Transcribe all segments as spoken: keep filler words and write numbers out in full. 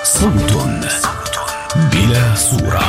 صوت بلا صورة.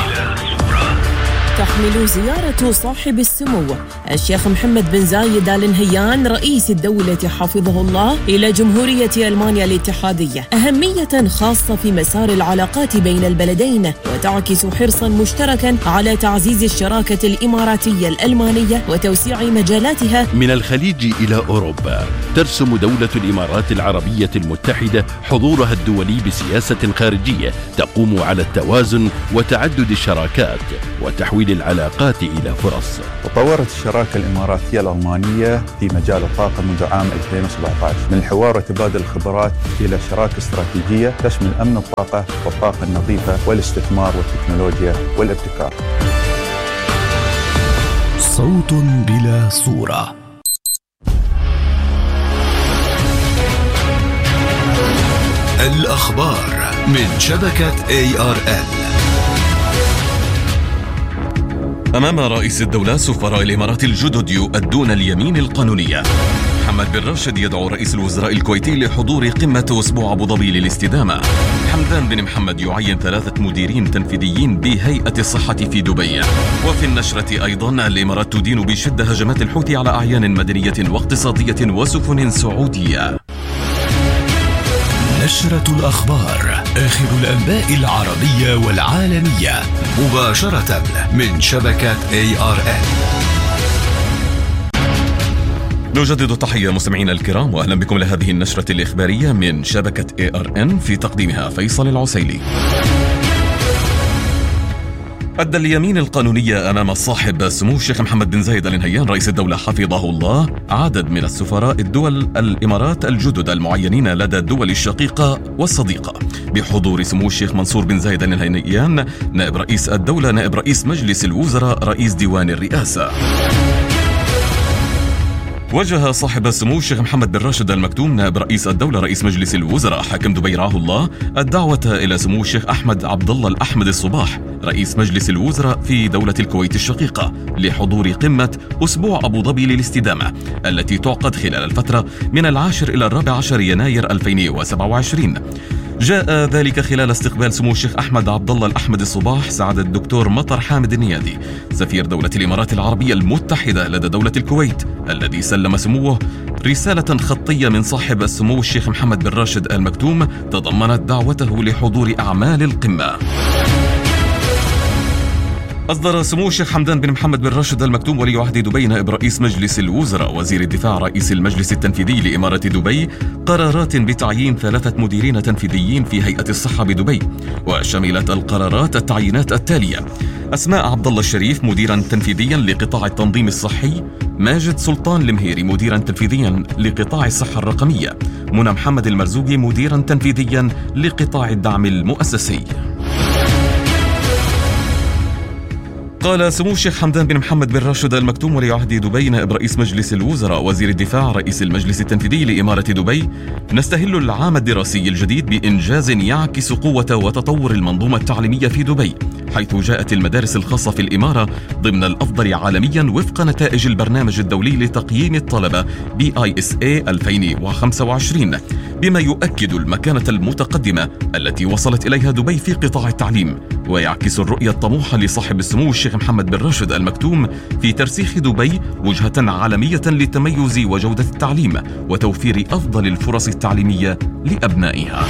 تحمل زيارة صاحب السمو الشيخ محمد بن زايد آل نهيان رئيس الدولة حفظه الله إلى جمهورية ألمانيا الاتحادية أهمية خاصة في مسار العلاقات بين البلدين، وتعكس حرصا مشتركا على تعزيز الشراكة الإماراتية الألمانية وتوسيع مجالاتها من الخليج إلى أوروبا. ترسم دولة الإمارات العربية المتحدة حضورها الدولي بسياسة خارجية تقوم على التوازن وتعدد الشراكات وتحويل العلاقات إلى فرص. تطورت الشراكة الإماراتية الألمانية في مجال الطاقة منذ عام ألفين وسبعة عشر من حوار وتبادل الخبرات إلى شراكة استراتيجية تشمل أمن الطاقة والطاقة النظيفة والاستثمار والتكنولوجيا والابتكار. صوت بلا صورة. الأخبار من شبكة إيه آر إل. أمام رئيس الدولة سفراء الإمارات الجدد يؤدون اليمين القانونية. محمد بن راشد يدعو رئيس الوزراء الكويتي لحضور قمة أسبوع أبو ظبي للاستدامة. حمدان بن محمد يعين ثلاثة مديرين تنفيذيين بهيئة الصحة في دبي. وفي النشرة أيضا الإمارات تدين بشدة هجمات الحوثي على أعيان مدنية واقتصادية وسفن سعودية. نشرة الأخبار، آخر الأنباء العربية والعالمية مباشرة من شبكة إيه آر إل. نجدد التحية مستمعينا الكرام، وأهلا بكم لهذه النشرة الإخبارية من شبكة إيه آر إن، في تقديمها فيصل العسيلي. أدى اليمين القانونية أمام صاحب سمو الشيخ محمد بن زايد آل نهيان رئيس الدولة حفظه الله عدد من السفراء الدول الإمارات الجدد المعينين لدى الدول الشقيقة والصديقة، بحضور سمو الشيخ منصور بن زايد آل نهيان نائب رئيس الدولة، نائب رئيس مجلس الوزراء، رئيس ديوان الرئاسة. وجه صاحب السمو الشيخ محمد بن راشد آل مكتوم نائب رئيس الدولة رئيس مجلس الوزراء حاكم دبي رعاه الله الدعوة إلى سمو الشيخ أحمد عبد الله الأحمد الصباح رئيس مجلس الوزراء في دولة الكويت الشقيقة لحضور قمة أسبوع أبو ظبي للاستدامة التي تعقد خلال الفترة من العاشر إلى الرابع عشر يناير ألفين وسبعة وعشرين. جاء ذلك خلال استقبال سمو الشيخ أحمد عبد الله الأحمد الصباح سعادة الدكتور مطر حامد النيادي سفير دولة الإمارات العربية المتحدة لدى دولة الكويت، الذي سلم سموه رسالة خطية من صاحب السمو الشيخ محمد بن راشد آل مكتوم تضمنت دعوته لحضور أعمال القمة. أصدر سمو الشيخ حمدان بن محمد بن راشد آل مكتوم ولي عهد دبي نائب رئيس مجلس الوزراء وزير الدفاع رئيس المجلس التنفيذي لإمارة دبي قرارات بتعيين ثلاثة مديرين تنفيذيين في هيئة الصحة بدبي، وشملت القرارات التعيينات التالية: أسماء عبد الله الشريف مديرا تنفيذيا لقطاع التنظيم الصحي، ماجد سلطان المهيري مديرا تنفيذيا لقطاع الصحة الرقمية، منى محمد المرزوقي مديرا تنفيذيا لقطاع الدعم المؤسسي. قال سمو الشيخ حمدان بن محمد بن راشد آل مكتوم ولي عهد دبي نائب رئيس مجلس الوزراء وزير الدفاع رئيس المجلس التنفيذي لإمارة دبي: نستهل العام الدراسي الجديد بإنجاز يعكس قوة وتطور المنظومة التعليمية في دبي، حيث جاءت المدارس الخاصة في الإمارة ضمن الأفضل عالميا وفق نتائج البرنامج الدولي لتقييم الطلبة بي آي إس إيه ألفين وخمسة وعشرين، بما يؤكد المكانة المتقدمة التي وصلت إليها دبي في قطاع التعليم، ويعكس الرؤية الطموحة لصاحب السمو الشيخ محمد بن راشد آل مكتوم في ترسيخ دبي وجهة عالمية للتميز وجودة التعليم وتوفير أفضل الفرص التعليمية لأبنائها.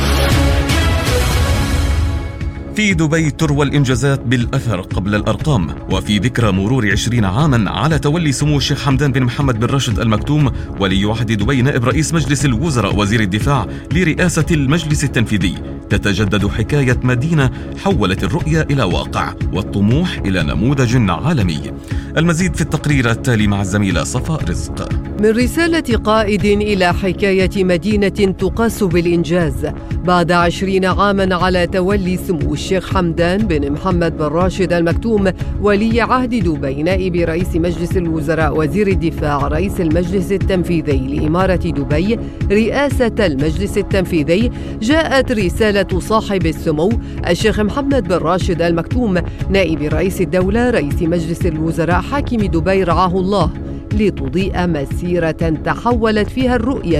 في دبي تروى الإنجازات بالأثر قبل الأرقام، وفي ذكرى مرور عشرين عاما على تولي سمو الشيخ حمدان بن محمد بن راشد آل مكتوم ولي عهد دبي نائب رئيس مجلس الوزراء وزير الدفاع لرئاسة المجلس التنفيذي، تتجدد حكاية مدينة حولت الرؤية إلى واقع والطموح إلى نموذج عالمي. المزيد في التقرير التالي مع الزميلة صفاء رزق. من رسالة قائد إلى حكاية مدينة تقاس بالإنجاز بعد عشرين عاما على تولي سمو الشيخ حمدان بن محمد بن راشد آل مكتوم ولي عهد دبي نائب رئيس مجلس الوزراء وزير الدفاع رئيس المجلس التنفيذي لإمارة دبي رئاسة المجلس التنفيذي، جاءت رسالة صاحب السمو الشيخ محمد بن راشد آل مكتوم نائب رئيس الدولة رئيس مجلس الوزراء حاكم دبي رعاه الله لتضيء مسيرة تحولت فيها الرؤية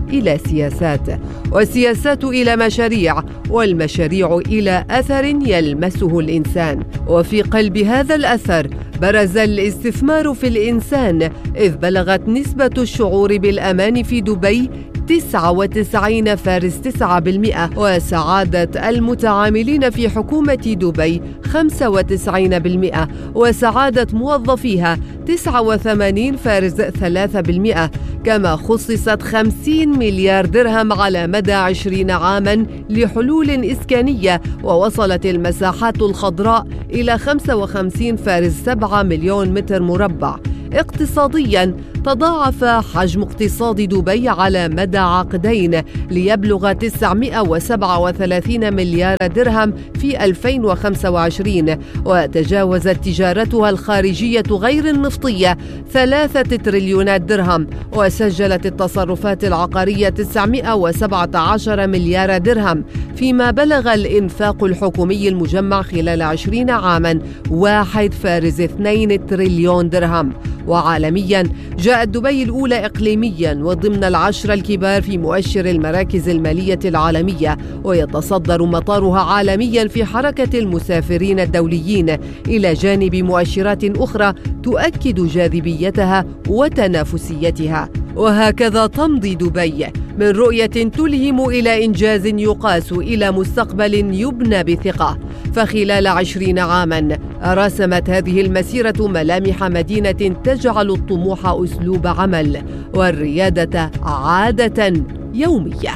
إلى سياسات، والسياسات إلى مشاريع، والمشاريع إلى أثر يلمسه الإنسان. وفي قلب هذا الأثر برز الاستثمار في الإنسان، إذ بلغت نسبة الشعور بالأمان في دبي تسعة وتسعين فاصلة تسعة بالمئة، وسعادة المتعاملين في حكومة دبي خمسة وتسعين بالمئة، وسعادة موظفيها تسعة وثمانين فاصلة ثلاثة بالمئة. كما خصصت خمسين مليار درهم على مدى عشرين عاماً لحلول إسكانية، ووصلت المساحات الخضراء إلى خمسة وخمسين فاصلة سبعة مليون متر مربع. اقتصادياً تضاعف حجم اقتصاد دبي على مدى عقدين ليبلغ تسعمئة وسبعة وثلاثين مليار درهم في ألفين وخمسة وعشرين، وتجاوزت تجارتها الخارجية غير النفطية ثلاثة تريليونات درهم، وسجلت التصرفات العقارية تسعمئة وسبعة عشر مليار درهم، فيما بلغ الإنفاق الحكومي المجمع خلال عشرين عاماً واحد فاصلة اثنين تريليون درهم. وعالمياً جاءت دبي الأولى إقليمياً وضمن العشرة الكبار في مؤشر المراكز المالية العالمية، ويتصدر مطارها عالمياً في حركة المسافرين الدوليين، إلى جانب مؤشرات أخرى تؤكد جاذبيتها وتنافسيتها. وهكذا تمضي دبي من رؤية تلهم إلى إنجاز يقاس إلى مستقبل يبنى بثقة. فخلال عشرين عاماً رسمت هذه المسيرة ملامح مدينة تجعل الطموح أسلوب عمل والريادة عادة يومية.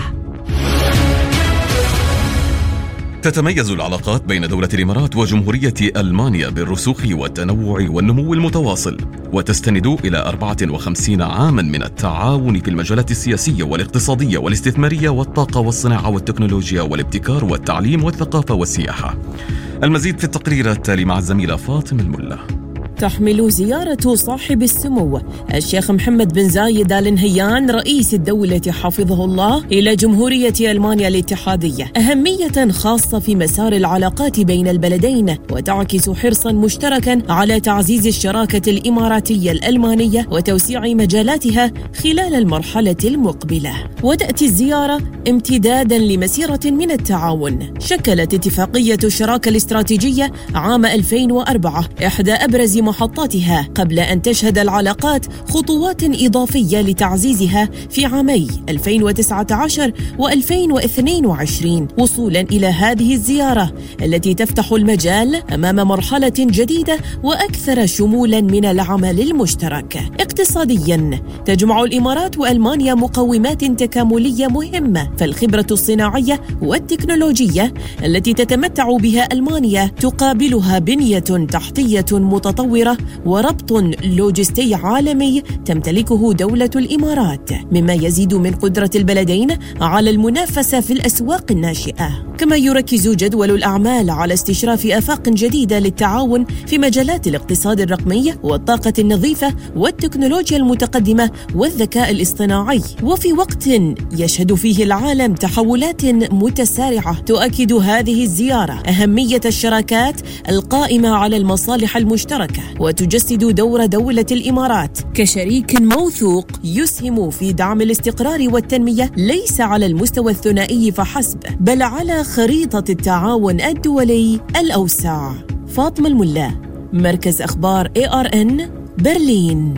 تتميز العلاقات بين دولة الإمارات وجمهورية ألمانيا بالرسوخ والتنوع والنمو المتواصل، وتستند إلى أربعة وخمسين عاما من التعاون في المجالات السياسية والاقتصادية والاستثمارية والطاقة والصناعة والتكنولوجيا والابتكار والتعليم والثقافة والسياحة. المزيد في التقرير التالي مع الزميلة فاطمة الملا. تحمل زيارة صاحب السمو الشيخ محمد بن زايد آل نهيان رئيس الدولة حفظه الله إلى جمهورية ألمانيا الاتحادية أهمية خاصة في مسار العلاقات بين البلدين، وتعكس حرصا مشتركا على تعزيز الشراكة الإماراتية الألمانية وتوسيع مجالاتها خلال المرحلة المقبلة. وتأتي الزيارة امتدادا لمسيرة من التعاون شكلت اتفاقية الشراكة الاستراتيجية عام ألفين وأربعة إحدى أبرز محطاتها، قبل أن تشهد العلاقات خطوات إضافية لتعزيزها في عامي ألفين وتسعة عشر وألفين واثنين وعشرين، وصولا إلى هذه الزيارة التي تفتح المجال أمام مرحلة جديدة وأكثر شمولا من العمل المشترك. اقتصاديا تجمع الإمارات وألمانيا مقومات تكاملية مهمة، فالخبرة الصناعية والتكنولوجية التي تتمتع بها ألمانيا تقابلها بنية تحتية متطورة وربط لوجستي عالمي تمتلكه دولة الإمارات، مما يزيد من قدرة البلدين على المنافسة في الأسواق الناشئة. كما يركز جدول الأعمال على استشراف آفاق جديدة للتعاون في مجالات الاقتصاد الرقمي والطاقة النظيفة والتكنولوجيا المتقدمة والذكاء الاصطناعي، وفي وقت يشهد فيه العالم تحولات متسارعة. تؤكد هذه الزيارة أهمية الشراكات القائمة على المصالح المشتركة، وتجسد دور دولة الإمارات كشريك موثوق يسهم في دعم الاستقرار والتنمية، ليس على المستوى الثنائي فحسب، بل على خريطة التعاون الدولي الأوسع. فاطمة الملا، مركز أخبار إيه آر إن، برلين.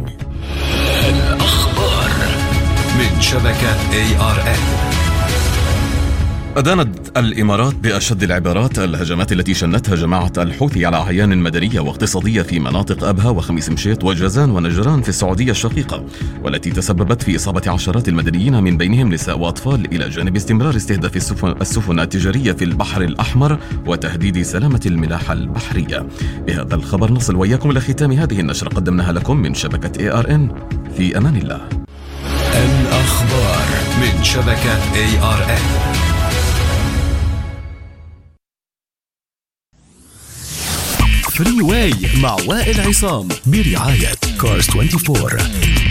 الأخبار من شبكة إيه آر إن. أدانت الإمارات بأشد العبارات الهجمات التي شنتها جماعة الحوثي على أعيان مدنية واقتصادية في مناطق أبها وخميس مشيط وجازان ونجران في السعودية الشقيقة، والتي تسببت في إصابة عشرات المدنيين من بينهم نساء وأطفال، إلى جانب استمرار استهداف السفن, السفن التجارية في البحر الأحمر وتهديد سلامة الملاحة البحرية. بهذا الخبر نصل وإياكم إلى ختام هذه النشرة قدمناها لكم من شبكة إيه آر إن. في أمان الله. الأخبار من شبكة إيه آر إن. فري واي مع وائل عصام برعاية كارز أربعة وعشرين.